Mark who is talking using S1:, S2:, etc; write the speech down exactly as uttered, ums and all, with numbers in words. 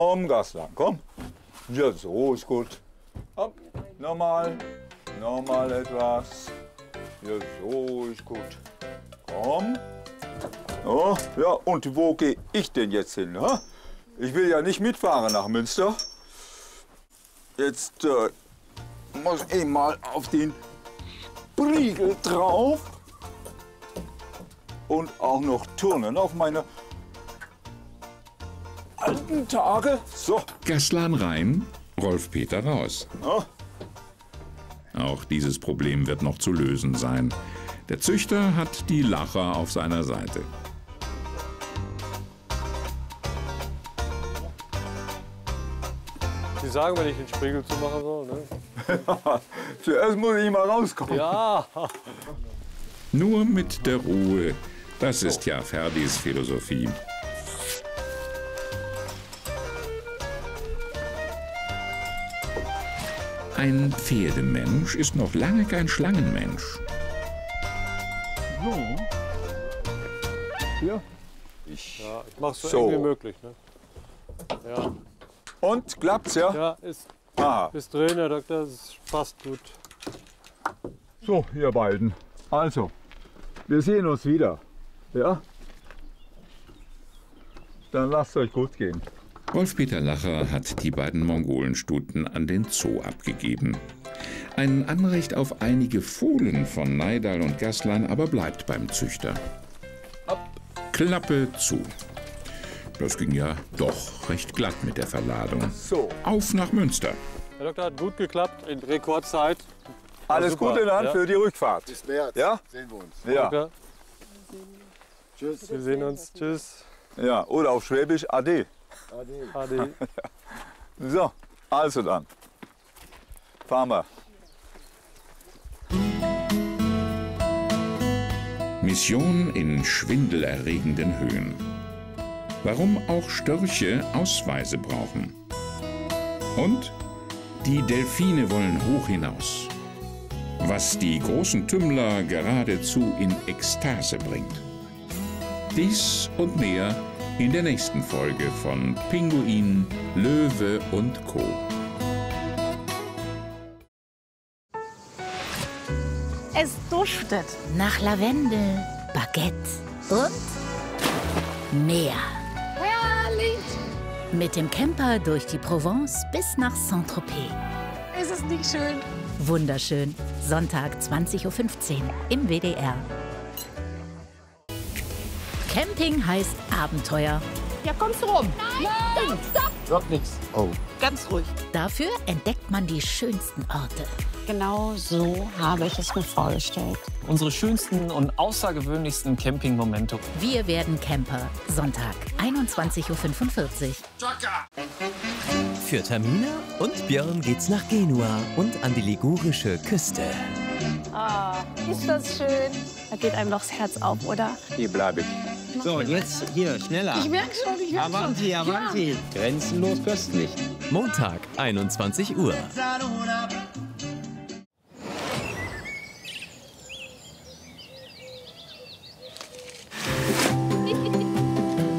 S1: Komm, Gastland, komm. Ja, so ist gut. Hopp, nochmal, nochmal etwas. Ja, so ist gut. Komm. Oh, ja, und wo gehe ich denn jetzt hin? Ha? Ich will ja nicht mitfahren nach Münster. Jetzt äh, muss ich mal auf den Briegel drauf. Und auch noch turnen auf meine alten Tage. So.
S2: Gastland rein, Rolf-Peter raus.
S1: Ja.
S2: Auch dieses Problem wird noch zu lösen sein. Der Züchter hat die Lacher auf seiner Seite.
S3: Sie sagen, wenn ich den Spiegel zumachen soll, ne?
S1: Zuerst muss ich mal rauskommen.
S3: Ja.
S2: Nur mit der Ruhe. Das ist ja Ferdis Philosophie. Ein Pferdemensch ist noch lange kein Schlangenmensch.
S1: So. Ja. Ich.
S3: Ja, ich mach's so,
S1: So.
S3: eng wie möglich, ne? Ja.
S1: Und klappt's, ja?
S3: Ja, ist,
S1: Aha.
S3: ist drin, Herr Doktor, es passt gut.
S1: So, ihr beiden. Also, wir sehen uns wieder. Ja? Dann lasst euch gut gehen.
S2: Rolf-Peter Lacher hat die beiden Mongolenstuten an den Zoo abgegeben. Ein Anrecht auf einige Fohlen von Neidal und Gastland aber bleibt beim Züchter. Klappe zu. Das ging ja doch recht glatt mit der Verladung.
S1: So.
S2: Auf nach Münster.
S3: Herr Doktor, hat gut geklappt, in Rekordzeit.
S1: Alles
S3: super,
S1: Gute dann
S3: ja.
S1: für die Rückfahrt.
S4: Bis März
S1: Ja?
S4: sehen wir uns.
S1: Ja.
S3: Doktor,
S4: Tschüss.
S3: wir sehen uns. Tschüss.
S1: Ja. Oder auf Schwäbisch Ade.
S4: Ade.
S3: Ade.
S1: So, also dann. Fahren wir.
S2: Mission in schwindelerregenden Höhen. Warum auch Störche Ausweise brauchen. Und die Delfine wollen hoch hinaus. Was die großen Tümmler geradezu in Ekstase bringt. Dies und mehr in der nächsten Folge von Pinguin, Löwe und Co.
S5: Es duftet nach Lavendel, Baguette und Meer.
S6: Herrlich!
S5: Mit dem Camper durch die Provence bis nach Saint-Tropez.
S6: Ist es nicht schön?
S5: Wunderschön. Sonntag zwanzig Uhr fünfzehn im W D R. Camping heißt Abenteuer.
S6: Ja, kommst du rum? Nein! Nein. Stopp, stopp!
S4: Wird nichts. Oh.
S6: Ganz ruhig.
S5: Dafür entdeckt man die schönsten Orte.
S6: Genau so habe ich es mir vorgestellt.
S7: Unsere schönsten und außergewöhnlichsten Campingmomente.
S5: Wir werden Camper. Sonntag, einundzwanzig Uhr fünfundvierzig.
S8: Für Tamina und Björn geht's nach Genua und an die ligurische Küste.
S6: Ah, ist das schön. Da geht einem doch das Herz auf, oder?
S1: Hier bleibe ich.
S9: So, jetzt hier, schneller.
S6: Ich merke schon, ich merke schon.
S9: Avanti, avanti. Grenzenlos köstlich.
S8: Montag, einundzwanzig Uhr.
S9: Salud.